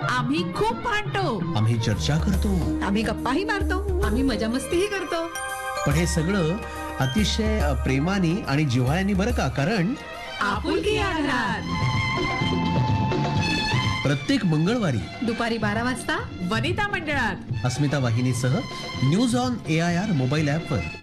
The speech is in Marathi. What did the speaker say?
आम्ही खूप भांडतो, आम्ही चर्चा करतो, आम्ही गप्पाही मारतो, आम्ही मजा मस्तीही करतो. पण हे सगळं अतिशय प्रेमाने आणि जिव्हाळ्याने बरं का, कारण आपुलकी या घरात. प्रत्येक मंगळवारी दुपारी 12 वाजता वनिता मंडळात अस्मिता वाहिनीसह न्यूज ऑन AIR मोबाईल ॲपवर